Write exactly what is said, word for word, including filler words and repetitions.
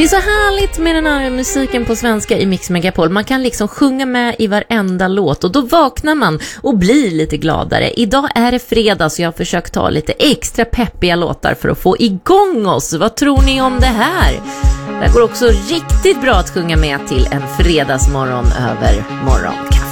Det är så härligt med den här musiken på svenska i Mix Megapol. Man kan liksom sjunga med i varenda låt och då vaknar man och blir lite gladare. Idag är det fredag så jag har försökt ta lite extra peppiga låtar för att få igång oss. Vad tror ni om det här? Det går också riktigt bra att sjunga med till en fredagsmorgon över morgon.